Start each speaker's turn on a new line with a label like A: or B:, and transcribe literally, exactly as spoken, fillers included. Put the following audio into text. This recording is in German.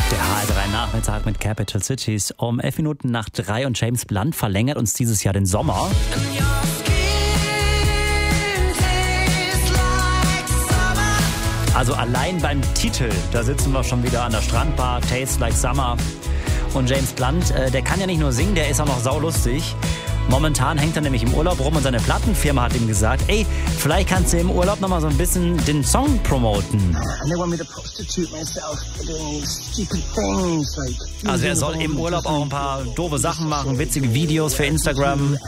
A: Der H R drei Nachmittag mit Capital Cities um elf Minuten nach drei und James Blunt verlängert uns dieses Jahr den Sommer. Also allein beim Titel, da sitzen wir schon wieder an der Strandbar, Tastes Like Summer. Und James Blunt, äh, der kann ja nicht nur singen, der ist auch noch saulustig. Momentan hängt er nämlich im Urlaub rum und seine Plattenfirma hat ihm gesagt, ey, vielleicht kannst du im Urlaub nochmal so ein bisschen den Song promoten. Also er soll im Urlaub auch ein paar doofe Sachen machen, witzige Videos für Instagram.